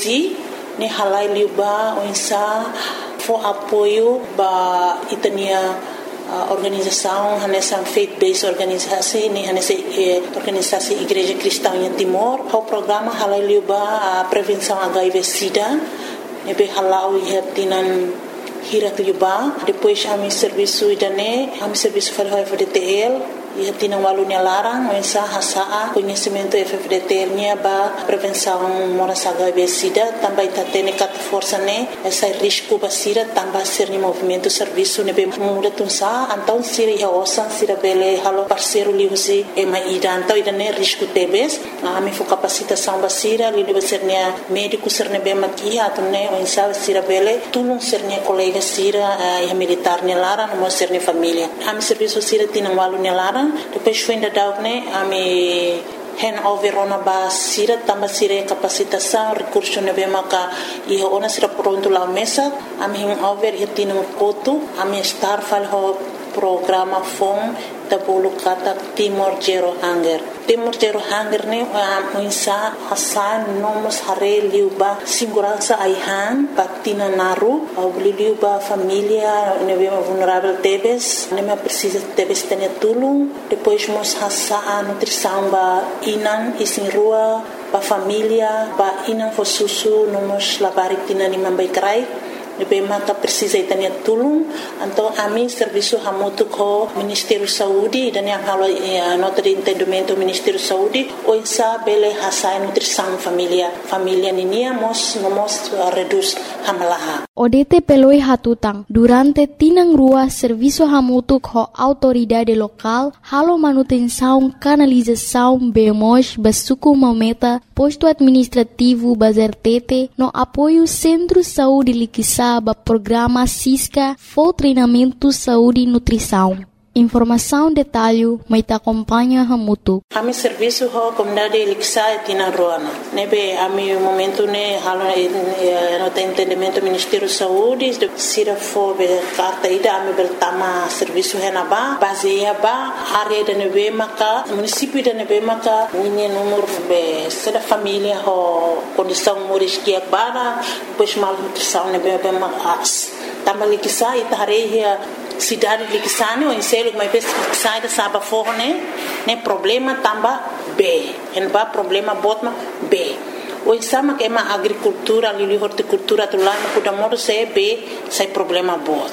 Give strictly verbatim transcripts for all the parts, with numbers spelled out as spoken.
si ne halai liuba oinsa for apoio ba itania uh, organização nessa faith-based organisasi ni nessa eh, organisasi Igreja Cristã em Timor. O programa halai liuba a prevenção H I V/SIDA nebe halau ihatinan hirat liuba. Depois a mi serviço idane a mi serviço falhou F D T L e tinha um aluno larang mensa hasa conhecimento F D T L nya ba prevenção moras H I V/SIDA também tá tendo cat força né essa risco basira também ser ni movimento serviço ne be muda tunsa então sira ya osan sira bele halo parceiro liusi e ma ida então ida ne risco tebes a mi fu capacitação basira li deve ser ne médico ser ne be maki atu ne mensa sira bele tulung ser ne colega sira e militar ne lara no ser ne família a mi serviço sira tinha um aluno lara. Depois fui ainda dar né a me hand over ona ba sira tamba sira capacitação recurso ne be maka e ona sira pronto lá mesa a me hand over e tinha um coto a me estar falho programa fom da bolo kata Timor Zero Hunger Timor Zero Hunger ne a insa hasan nomos hare liuba segurança aihan patina naru au liuba família ne be vulnerável tebes ne me precisa tebes tenia tulung depois mos hasa a nutrição ba inan isin rua ba família ba inan fo susu nomos labari tina ni mambai krai Nebe maka precisa itania tulung então a mim serviço hamutu ko Ministério Saúde dan yang halo eh, nota de entendimento Ministério Saúde o insa bele hasai nutrição família família ninia mos nomos uh, reduz hamalaha O D T peloi hatutang durante tinang rua serviço hamutu ko autoridade local halo manutenção canalização bemos basuku mameta posto administrativo bazertete no apoio Centro Saúde Liquissa ba programa Cisca for treinamento saúde e nutrição. Informação detalhe mai ta acompanha hamutu. Ami serviço ho comunidade Liquissa tina roana. Nebe ami momento ne halo no entendimento Ministério Saúde sira fo be carta ida ami bertama serviço henaba baseia ba área de nebe maka município de nebe maka ninha número be sera família ho condição moris que bara depois mal nutrição nebe be mas também Liquissa ita hareia cidade de Liquissa o enselo mas pes sai da saba forne né problema tamba B en ba problema botma B o exama que é uma agricultura ali horticultura tu lá no kuda modo se B sai problema bot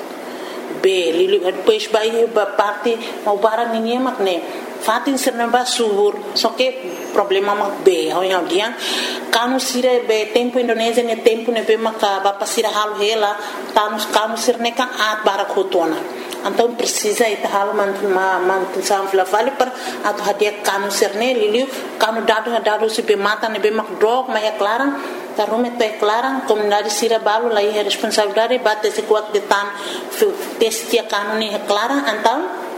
B li depois vai ba parte mau barang ninguém mak né fatin serna ba subur só que problema mak B ho yang dia kanu sire be tempo Indonesia ne tempo ne be maka ba pasira hal hela tanus kanu sirne kan at barakotona então precisa ita hal man man sam fla vale per atu hadia kanu sirne liliu kanu dado dado se be mata ne be mak drog ma é clara ta rume te clara comunidade sira balu lai responsabilidade bate se kuat de tan testia kanu ne clara então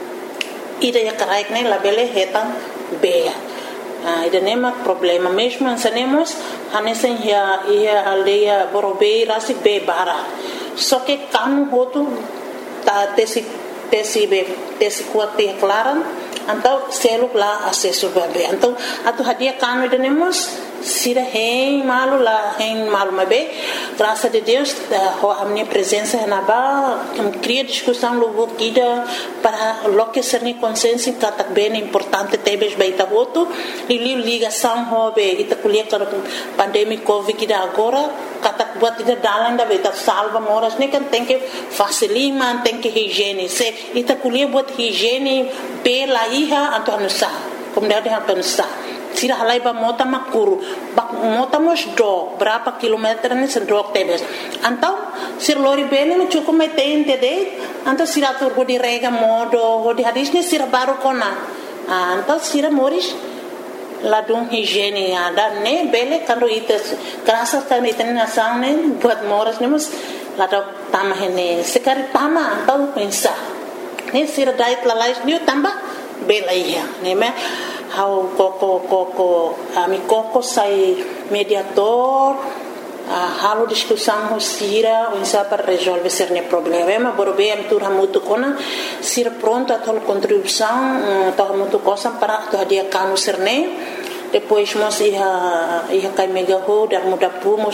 ida ya karaik ne labele hetan be Ah, ida nema problema mesmo ansanemos hanesen ya ia aldeia Borobei rasi be bara só que kanu hotu ta tesi tesi be tesi kuate claran então selo lá acesso be então atu hadia kanu ida nemos sira hein malu la hein malu mabe graças a Deus ho a minha presença na ba cria discussão logo kida para lo que ser ni consciência que bem importante tebes baita voto e ligação ho be ita kuliah para pandemia covid kida agora kata buat ida dalan da beta salva moras ne kan tem que facilima tem que higiene se ita kuliah buat higiene be la iha atau nusa comunidade atau nusa sira halai ba mota makuru ba mota mos do berapa kilometer ni sedok tebes antau sir lori bele no cukup metein tede antau sira tur di rega modo di hadis ni sira baru kona antau sira moris ladung higiene ada ne bele kando ites kerasa kan iten nasane buat moras ni mus ladok tamah ini sekali tama antau pensa ni sira dait lalais ni tambah bela iya ni me how koko koko ami koko sai mediator uh, halo discussão sira unsa para resolver cerne problema borbe am tur hamutu kona sira pronto a tol contribuição uh, to hamutu cosa para to dia kanu cerne depois mos iha iha kai mega ho dar muda pu